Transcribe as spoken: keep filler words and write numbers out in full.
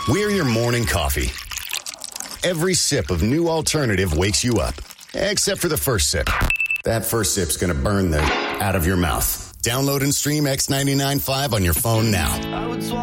We're your morning coffee. Every sip of New Alternative wakes you up. Except for the first sip. That first sip's going to burn the out of your mouth. Download and stream X ninety-nine point five on your phone now.